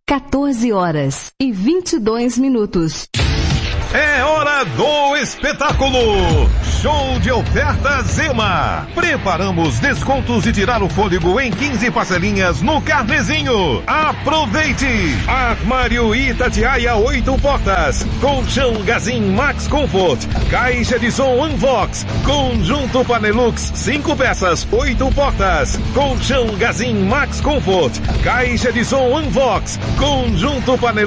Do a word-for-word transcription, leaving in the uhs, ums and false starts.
quatorze horas e vinte e dois minutos. É hora do espetáculo! Show de oferta Zema! Preparamos descontos de tirar o fôlego em quinze parcelinhas no Carnezinho. Aproveite! Armário Itatiaia oito portas, colchão Gazin Max Comfort, caixa de som Unvox, conjunto Panelux cinco peças, oito portas, colchão Gazin Max Comfort, caixa de som Unvox, conjunto Panelux